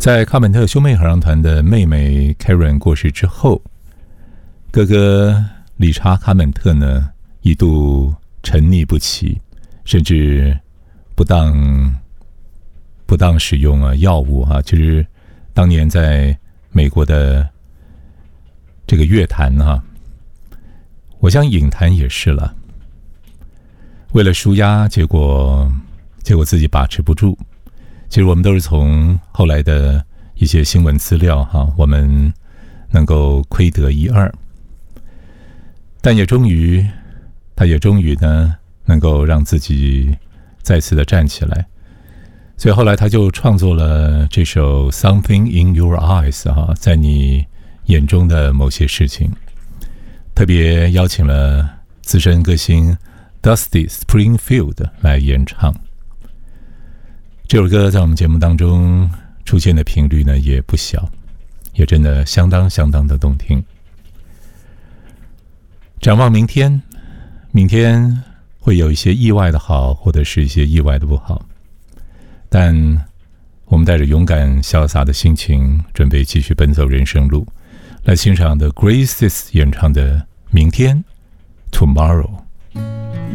在卡本特兄妹合唱团的妹妹 Karen 过世之后，哥哥理查·卡本特呢一度沉溺不起，甚至不当使用药物就是当年在美国的这个乐坛我想影坛也是了，为了抒压，结果自己把持不住。其实我们都是从后来的一些新闻资料我们能够窥得一二，但他也终于呢能够让自己再次的站起来，所以后来他就创作了这首 Something in Your Eyes 在你眼中的某些事情，特别邀请了资深歌星 Dusty Springfield 来演唱。这首歌在我们节目当中出现的频率呢也不小，也真的相当的动听。展望明天会有一些意外的好，或者是一些意外的不好，但我们带着勇敢潇洒的心情，准备继续奔走人生路，来欣赏的 Graces 演唱的明天 Tomorrow。